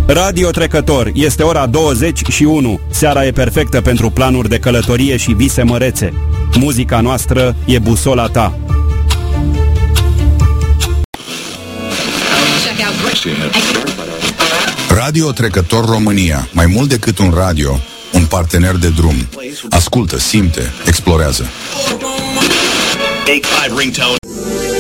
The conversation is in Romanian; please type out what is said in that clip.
Radio Trecător, este ora 21. Seara e perfectă pentru planuri de călătorie și vise mărețe. Muzica noastră e busola ta. Radio Trecător România. Mai mult decât un radio, un partener de drum. Ascultă, simte, explorează.